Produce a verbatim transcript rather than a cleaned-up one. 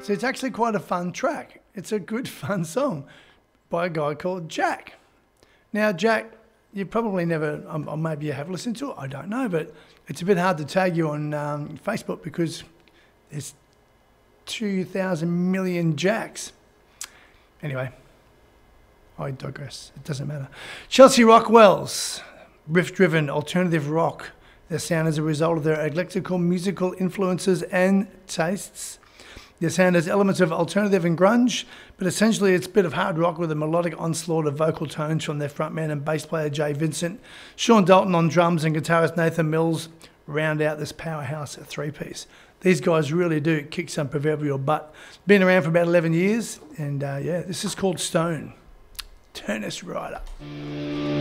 So it's actually quite a fun track. It's a good, fun song by a guy called Jack. Now, Jack, you probably never, um, or maybe you have listened to it, I don't know, but it's a bit hard to tag you on um, Facebook because there's two thousand million Jacks. Anyway, I digress. It doesn't matter. Chelsea Rockwell's riff-driven alternative rock. Their sound is a result of their eclectical musical influences and tastes. Their sound has elements of alternative and grunge, but essentially it's a bit of hard rock with a melodic onslaught of vocal tones from their frontman and bass player Jay Vincent. Sean Dalton on drums and guitarist Nathan Mills round out this powerhouse three-piece. These guys really do kick some proverbial butt. Been around for about eleven years, and uh, yeah, this is called Stone. Turn us right up.